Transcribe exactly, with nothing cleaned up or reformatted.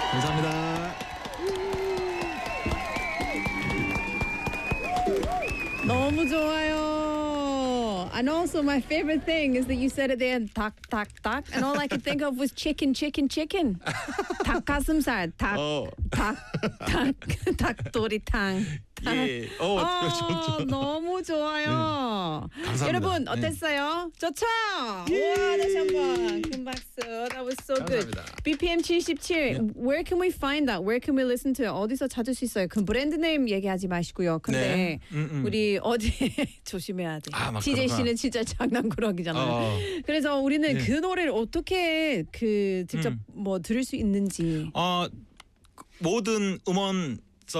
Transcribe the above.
감사합니다. 너무 좋아요. And also my favorite thing is that you said it there, 닭, 닭, 닭. And all I could think of was chicken, chicken, chicken. 닭가슴살, 닭, 어. 닭, 닭, 닭도리탕. 예. 어, 어, 좋죠. 너무 좋아요. 네. 감사합니다. 여러분 네. 어땠어요? 좋죠? 와, 다시 한번 큰 박수. That was so good. 감사합니다. 비피엠 칠십칠. Where can we find that? Where can we listen to it? 어디서 찾을 수 있어요? 그 브랜드 네임 얘기하지 마시고요. 근데 네. 음, 음. 우리 어디 조심해야 돼. 아, 막 티제이 그런구나. 씨는 진짜 장난꾸러기잖아요. 어. 그래서 우리는 네. 그 노래를 어떻게 그 직접 음. 뭐 들을 수 있는지. 어, 모든 음원